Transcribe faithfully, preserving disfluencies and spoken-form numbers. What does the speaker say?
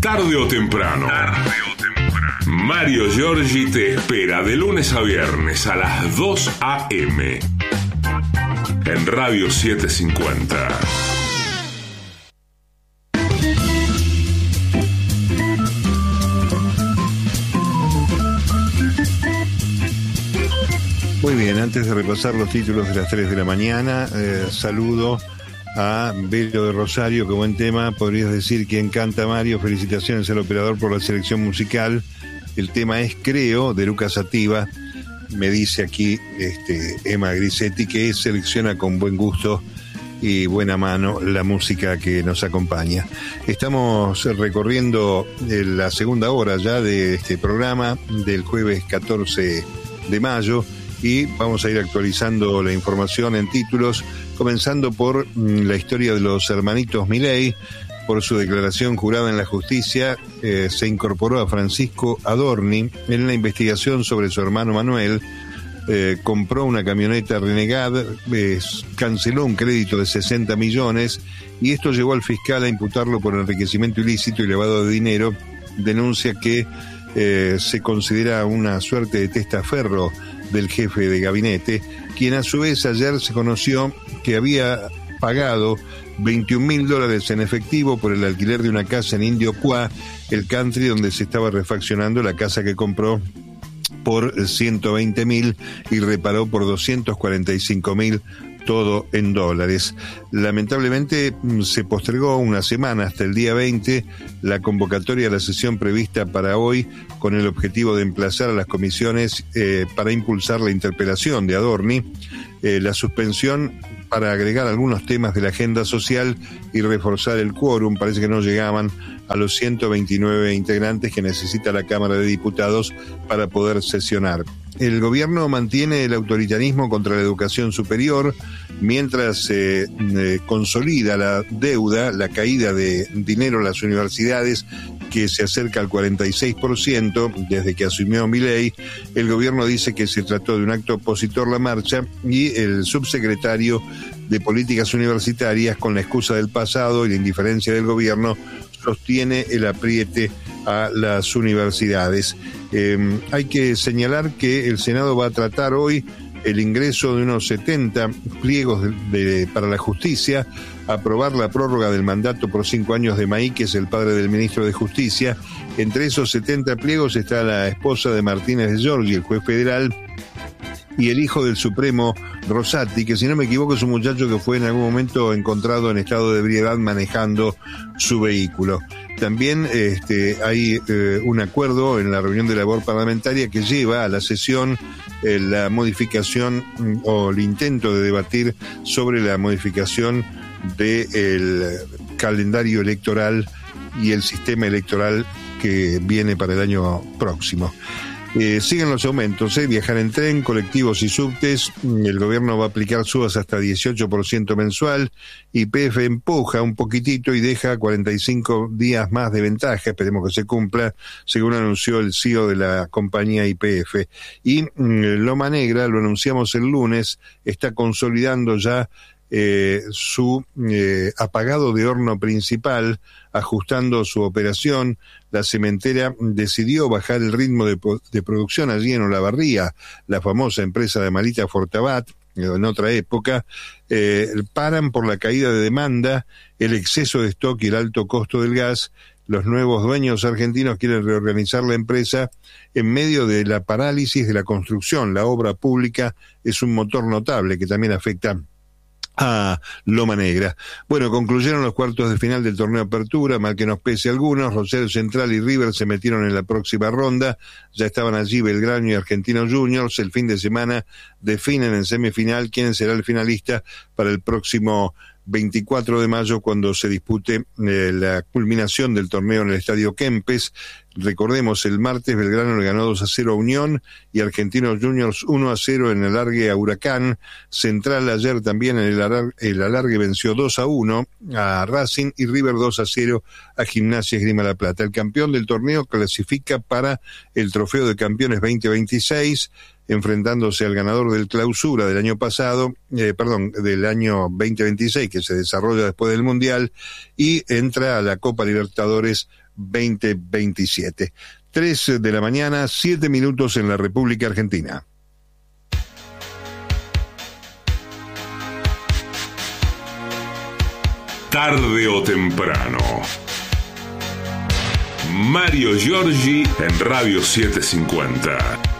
Tarde o temprano. Tarde o temprano. Mario Giorgi te espera de lunes a viernes a las dos a eme en Radio setecientos cincuenta. Muy bien, antes de repasar los títulos de las tres de la mañana, eh, saludo a Bello de Rosario. Qué buen tema, podrías decir quién canta, Mario. Felicitaciones al operador por la selección musical. El tema es Creo, de Lucas Sativa. Me dice aquí este, Emma Grisetti que selecciona con buen gusto y buena mano la música que nos acompaña. Estamos recorriendo la segunda hora ya de este programa del jueves catorce de mayo y vamos a ir actualizando la información en títulos, comenzando por la historia de los hermanitos Milei. Por su declaración jurada en la justicia, eh, se incorporó a Francisco Adorni en la investigación sobre su hermano Manuel. Eh, compró una camioneta Renegade, eh, canceló un crédito de sesenta millones y esto llevó al fiscal a imputarlo por enriquecimiento ilícito y lavado de dinero. Denuncia que eh, se considera una suerte de testaferro del jefe de gabinete, quien a su vez ayer se conoció que había pagado veintiún mil dólares en efectivo por el alquiler de una casa en Indio Cuá, el country donde se estaba refaccionando la casa que compró por ciento veinte mil y reparó por doscientos cuarenta y cinco mil, todo en dólares. Lamentablemente se postergó una semana hasta el día veinte la convocatoria a la sesión prevista para hoy con el objetivo de emplazar a las comisiones eh, para impulsar la interpelación de Adorni, eh, la suspensión para agregar algunos temas de la agenda social y reforzar el quórum. Parece que no llegaban a los ciento veintinueve integrantes que necesita la Cámara de Diputados para poder sesionar. El gobierno mantiene el autoritarismo contra la educación superior mientras se eh, eh, consolida la deuda, la caída de dinero en las universidades, que se acerca al cuarenta y seis por ciento desde que asumió Milei. El gobierno dice que se trató de un acto opositor a la marcha y el subsecretario de Políticas Universitarias, con la excusa del pasado y la indiferencia del gobierno, sostiene el apriete a las universidades. Eh, hay que señalar que el Senado va a tratar hoy el ingreso de unos setenta pliegos de, de, para la justicia, aprobar la prórroga del mandato por cinco años de Maí, que es el padre del ministro de Justicia. Entre esos setenta pliegos está la esposa de Martínez de Giorgi, el juez federal, y el hijo del Supremo, Rosati, que si no me equivoco es un muchacho que fue en algún momento encontrado en estado de ebriedad manejando su vehículo. También este, hay eh, un acuerdo en la reunión de labor parlamentaria que lleva a la sesión eh, la modificación mm, o el intento de debatir sobre la modificación del calendario electoral y el sistema electoral que viene para el año próximo. Eh, siguen los aumentos, ¿eh? Viajar en tren, colectivos y subtes. El gobierno va a aplicar subas hasta dieciocho por ciento mensual. Y P F empuja un poquitito y deja cuarenta y cinco días más de ventaja. Esperemos que se cumpla, según anunció el C E O de la compañía Y P F. Y mm, Loma Negra, lo anunciamos el lunes, está consolidando ya Eh, su eh, apagado de horno principal, ajustando su operación. La cementera decidió bajar el ritmo de, de producción allí en Olavarría, la famosa empresa de Marita Fortabat, en otra época. Eh, paran por la caída de demanda, el exceso de stock y el alto costo del gas. Los nuevos dueños argentinos quieren reorganizar la empresa en medio de la parálisis de la construcción. La obra pública es un motor notable que también afecta a Loma Negra. Bueno, concluyeron los cuartos de final del torneo Apertura, mal que nos pese a algunos. Rosario Central y River se metieron en la próxima ronda, ya estaban allí Belgrano y Argentinos Juniors. El fin de semana definen en semifinal quién será el finalista para el próximo veinticuatro de mayo, cuando se dispute eh, la culminación del torneo en el Estadio Kempes. Recordemos, el martes Belgrano le ganó dos a cero a Unión y Argentinos Juniors uno a cero en el alargue a Huracán. Central ayer también en el alargue, el alargue venció dos a uno a Racing y River dos a cero a Gimnasia Esgrima La Plata. El campeón del torneo clasifica para el Trofeo de Campeones veinte veintiséis. enfrentándose al ganador del Clausura del año pasado, eh, perdón, del año veinte veintiséis, que se desarrolla después del Mundial, y entra a la Copa Libertadores veinte veintisiete. tres de la mañana, siete minutos en la República Argentina. Tarde o temprano. Mario Giorgi en Radio setecientos cincuenta.